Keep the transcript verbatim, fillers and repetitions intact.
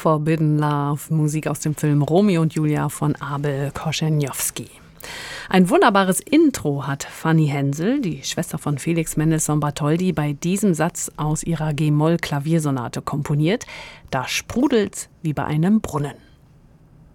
Forbidden Love, Musik aus dem Film Romeo und Julia von Abel Koschenjowski. Ein wunderbares Intro hat Fanny Hensel, die Schwester von Felix Mendelssohn-Bartholdy, bei diesem Satz aus ihrer G-Moll-Klaviersonate komponiert. Da sprudelt's wie bei einem Brunnen.